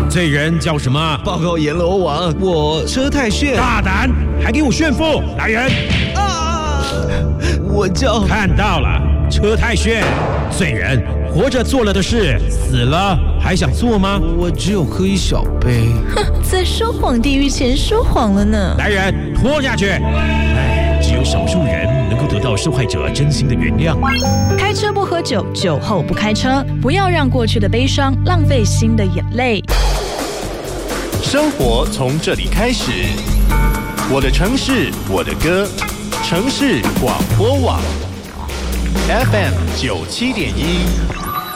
罪人叫什么？ 报告阎罗王，我车太炫。 大胆，还给我炫富！来人！ 我叫…… 看到了，车太炫。罪人活着做了的事，死了还想做吗？ 我只有喝一小杯。 哼，在说谎地狱前说谎了呢。 来人，拖下去！只有少数人能够得到受害者真心的原谅。 开车不喝酒，酒后不开车，不要让过去的悲伤浪费新的眼泪。 生活从这里开始，我的城市，我的歌，城市广播网 FM 97.1。